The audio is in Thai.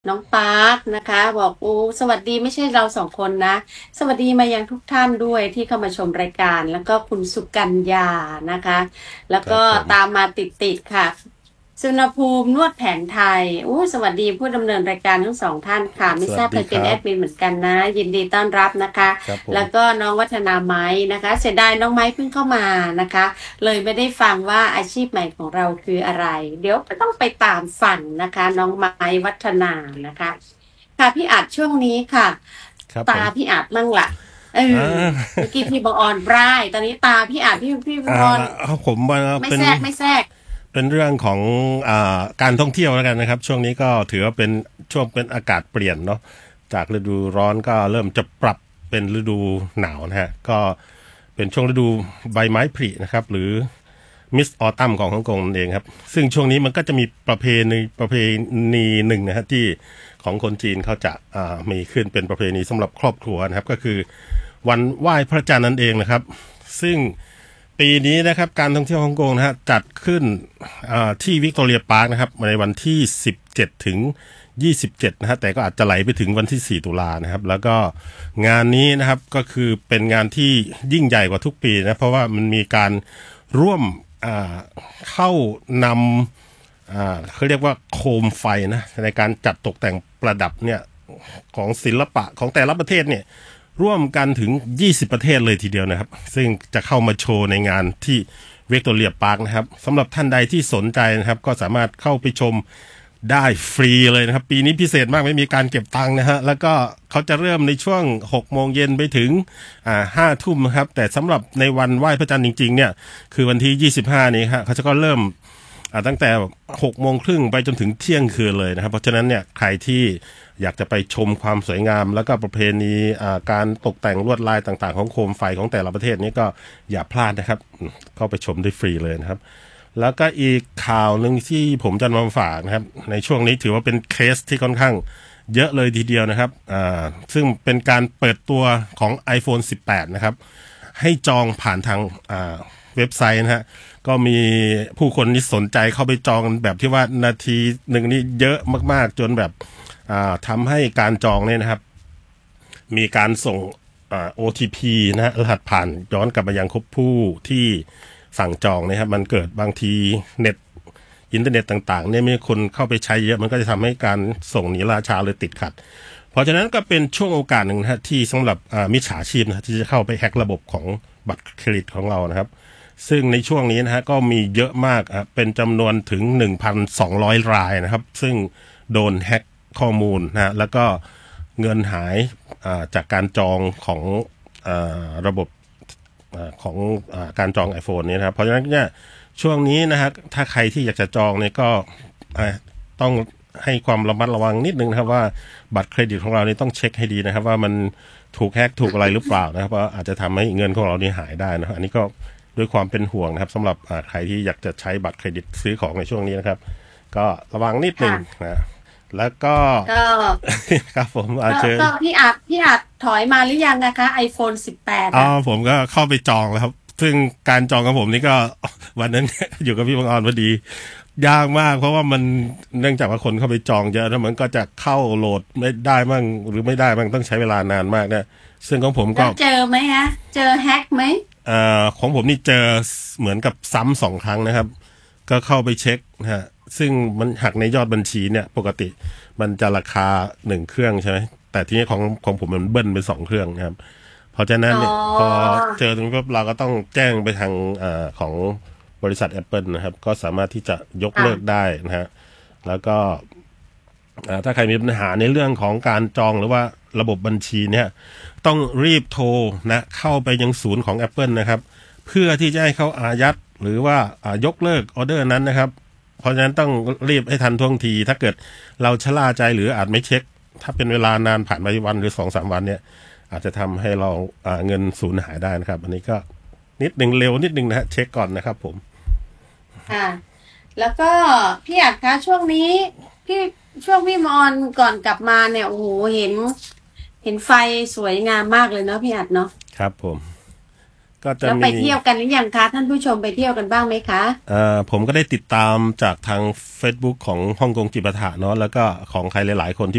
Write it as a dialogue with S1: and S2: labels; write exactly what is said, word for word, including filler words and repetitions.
S1: น้องปาร์คนะคะบอกโอ้สวัสดีไม่ใช่เราสองคนนะสวัสดีมายังทุกท่านด้วยที่เข้ามาชมรายการแล้วก็คุณสุกัญญานะคะแล้วก็
S2: ครับผม
S1: ตามมาติดๆค่ะสุนภูมินวดแผนไทยอู้สวัสดีผู้ดำเนินรายการทั้งสองท่านค่ะไม่
S2: สวัส
S1: ทราบใครเป็น
S2: ดีครับ
S1: แอดมินเหมือนกันนะยินดีต้อนรับนะคะ
S2: ครับผม
S1: แล้วก็น้องวัฒนาไม้นะคะเสียดายน้องไม้เพิ่งเข้ามานะคะเลยไม่ได้ฟังว่าอาชีพใหม่ของเราคืออะไรเดี๋ยวก็ต้องไปตามฟังนะคะน้องไม้วัฒนานะคะ ค่ะพี่อาจช่วงนี้ค่ะตา
S2: ครับผม
S1: พี่อาจมั่งล่ะเอ
S2: อ่
S1: อเมื่อ
S2: า
S1: กี้พี่บังออนบร่ายตอนนี้ตาพี่อาจพี่พี่บั
S2: อ่า
S1: งออน
S2: เอาผมมาเป็น
S1: ไม่แทรกไม่แทรก
S2: เป็นเรื่องของอ่าการท่องเที่ยวแล้วกันนะครับช่วงนี้ก็ถือว่าเป็นช่วงเป็นอากาศเปลี่ยนเนาะจากฤดูร้อนก็เริ่มจะปรับเป็นฤดูหนาวนะฮะก็เป็นช่วงฤดูใบไม้ผลินะครับหรือมิสออตัมของฮ่องกงนั่นเองครับซึ่งช่วงนี้มันก็จะมีประเพณีประเพณีหนึ่งนะฮะที่ของคนจีนเขาจะอ่ามีขึ้นเป็นประเพณีสำหรับครอบครัวนะครับก็คือวันไหว้พระจันทร์นั่นเองนะครับซึ่ง ปีนี้นะครับการท่องเที่ยวฮ่องกงนะฮะจัดขึ้นที่วิกตอเรียพาร์คนะครับในวันที่สิบเจ็ดถึงยี่สิบเจ็ดนะฮะแต่ก็อาจจะไหลไปถึงวันที่สี่ตุลานะครับแล้วก็งานนี้นะครับก็คือเป็นงานที่ยิ่งใหญ่กว่าทุกปีนะเพราะว่ามันมีการร่วมเข้านำเขาเรียกว่าโคมไฟนะในการจัดตกแต่งประดับเนี่ยของศิลปะของแต่ละประเทศเนี่ย ร่วมกันถึงยี่สิบประเทศเลยทีเดียวนะครับซึ่งจะเข้ามาโชว์ในงานที่วิกตอเรียพาร์คนะครับสำหรับท่านใดที่สนใจนะครับก็สามารถเข้าไปชมได้ฟรีเลยนะครับปีนี้พิเศษมากไม่มีการเก็บตังค์นะฮะแล้วก็เขาจะเริ่มในช่วงหกโมงเย็นไปถึงอ่าห้าทุ่มนะครับแต่สำหรับในวันไหว้พระจันทร์จริงๆเนี่ยคือวันที่ยี่สิบห้านี้ฮะเขาจะก็เริ่ม อ่าตั้งแต่หกโมงครึ่งไปจนถึงเที่ยงคืนเลยนะครับเพราะฉะนั้นเนี่ยใครที่อยากจะไปชมความสวยงามแล้วก็ประเพณีอ่าการตกแต่งลวดลายต่างๆของโคมไฟของแต่ละประเทศนี้ก็อย่าพลาดนะครับเข้าไปชมได้ฟรีเลยนะครับแล้วก็อีกข่าวหนึ่งที่ผมจะมาฝากนะครับในช่วงนี้ถือว่าเป็นเคสที่ค่อนข้างเยอะเลยทีเดียวนะครับอ่าซึ่งเป็นการเปิดตัวของ iPhone สิบแปดนะครับให้จองผ่านทางอ่าเว็บไซต์นะฮะ ก็มีผู้คนที่สนใจเข้าไปจองแบบที่ว่านาทีหนึ่งนี่เยอะมากๆจนแบบทำให้การจองเนี่ยนะครับมีการส่งอ่า โอ ที พี นะฮะรหัสผ่านย้อนกลับมายังครบผู้ที่สั่งจองนะครับมันเกิดบางทีเน็ตอินเทอร์เน็ตต่างๆเนี่ยมีคนเข้าไปใช้เยอะมันก็จะทำให้การส่งนี้ล่าช้าเลยติดขัดเพราะฉะนั้นก็เป็นช่วงโอกาสหนึ่งนะฮะที่สำหรับมิจฉาชีพนะที่จะเข้าไปแฮ็กระบบของบัตรเครดิตของเรานะครับ ซึ่งในช่วงนี้นะฮะก็มีเยอะมากอ่ะเป็นจำนวนถึง หนึ่งพันสองร้อย รายนะครับซึ่งโดนแฮ็กข้อมูลนะฮะแล้วก็เงินหายอ่าจากการจองของอ่าระบบอ่าของอ่าการจอง iPhone นี้นะครับเพราะฉะนั้นเนี่ยช่วงนี้นะฮะถ้าใครที่อยากจะจองเนี่ยก็อ่าต้องให้ความระมัดระวังนิดนึงนะครับว่าบัตรเครดิตของเรานี่ต้องเช็คให้ดีนะครับว่ามันถูกแฮ็กถูกอะไรหรือเปล่านะครับเพราะอาจจะทำให้เงินของเรานี่หายได้นะอันนี้ก็ ด้วยความเป็นห่วงนะครับสำหรับใครที่อยากจะใช้บัตรเครดิตซื้อของในช่วงนี้นะครับก็ระวังนิดนึง
S1: ค่ะ
S2: นะแล้วก็
S1: ก็
S2: ครับผมอา
S1: ก็
S2: เชิญ
S1: ก็พี่อาจพี่อาจถอยมาหรือยังนะคะ iPhone สิบแปด
S2: อ๋อ
S1: อ่ะ
S2: ผมก็เข้าไปจองแล้วครับซึ่งการจองของผมนี่ก็วันนั้นอยู่กับพี่บังออนพอดียากมากเพราะว่ามันเนื่องจากว่าคนเข้าไปจองเยอะแล้วมันก็จะเข้าโหลดไม่ได้มั่งหรือไม่ได้มั่งต้องใช้เวลานานมากนะซึ่งของผมก็
S1: แล้วเจอไหมฮะเจอแฮกไหม
S2: เอ่อของผมนี่เจอเหมือนกับซ้ำสองครั้งนะครับ ก็เข้าไปเช็คนะฮะซึ่งมันหักในยอดบัญชีเนี่ยปกติมันจะราคาหนึ่งเครื่องใช่ไหมแต่ทีนี้ของของผมมันเบิ้ลเป็นสองเครื่องนะครับเพราะฉะนั้น
S1: อ๋อ
S2: เนี่ยพอเจอตรงนี้ปุ๊บเราก็ต้องแจ้งไปทางเอ่อของบริษัท Apple นะครับก็สามารถที่จะยกเลิก
S1: ค่ะ
S2: ได้นะฮะแล้วก็ถ้าใครมีปัญหาในเรื่องของการจองหรือว่าระบบบัญชีเนี่ยต้องรีบโทรนะเข้าไปยังศูนย์ของ Apple นะครับเพื่อที่จะให้เขาอายัดหรือว่ายกเลิกออเดอร์นั้นนะครับ เพราะฉะนั้นต้องรีบให้ทันท่วงทีถ้าเกิดเราชะล่าใจหรืออาจไม่เช็คถ้าเป็นเวลานานผ่านไปวันหรือสองสามวันเนี่ยอาจจะทำให้เราเงินสูญหายได้นะครับอันนี้ก็นิดหนึ่งเร็วนิดหนึ่งนะฮะเช็คก่อนนะครับผม
S1: ค่ะแล้วก็พี่อาจคะช่วงนี้พี่ช่วงพี่มอนก่อนกลับมาเนี่ยโอ้โหเห็นเห็นไฟสวยงามมากเลยเนาะพี่อาจเนาะ
S2: ครับผมก็จะ
S1: แล้วไป
S2: มี
S1: เที่ยวกันหรือยังคะท่านผู้ชมไปเที่ยวกันบ้างไหมคะ
S2: เอ่อผมก็ได้ติดตามจากทาง Facebook ของฮ่องกงจิปาถะเนาะแล้วก็ของใครหลายๆคนที่